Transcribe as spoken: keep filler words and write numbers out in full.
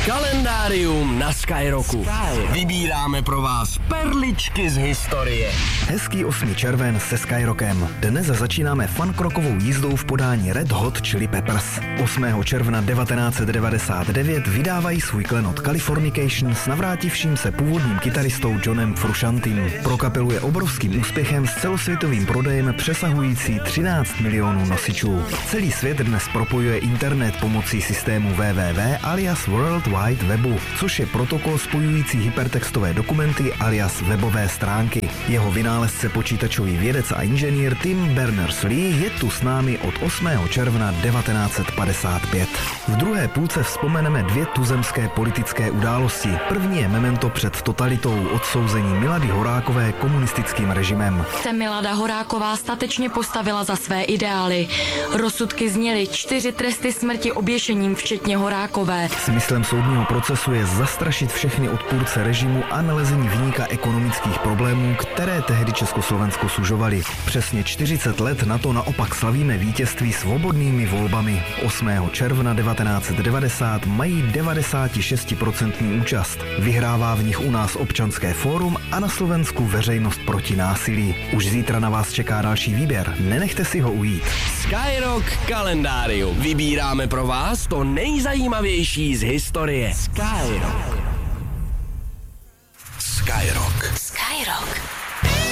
Kalendárium na Skyrocku. Vybíráme pro vás perličky z historie. Hezký osmý červen se Skyrockem. Dnes začínáme funkrokovou jízdou v podání Red Hot Chili Peppers. osmého června devatenáct set devadesát devět vydávají svůj klenot Californication s navrátivším se původním kytaristou Johnem Frusciantim. Pro kapelu je obrovským úspěchem s celosvětovým prodejem přesahující třináct milionů nosičů. Celý svět dnes propojuje internet pomocí systému W W W alias World Wide Webu, což je protokol spojující hypertextové dokumenty alias webové stránky. Jeho vynálezce počítačový vědec a inženýr Tim Berners-Lee je tu s námi od osmého června devatenáct set padesát pět. V druhé půlce vzpomeneme dvě tuzemské politické události. První je memento před totalitou, odsouzení Milady Horákové komunistickým režimem. Se Milada Horáková statečně postavila za své ideály. Rozsudky zněly čtyři tresty smrti oběšením, včetně Horákové. Smyslem soudního procesu je zastrašit všechny odpůrce režimu a nalezení viníka ekonomických problémů, které tehdy Československo sužovaly. Přesně čtyřicet let na to naopak slavíme vítězství svobodnými volbami. osmého června devatenáct set devadesát mají devadesát šest procent účast. Vyhrává v nich u nás Občanské fórum a na Slovensku Veřejnost proti násilí. Už zítra na vás čeká další výběr. Nenechte si ho ujít. Skyrock kalendárium. Vybíráme pro vás to nejzajímavější z historie. Skyrock. Skyrock.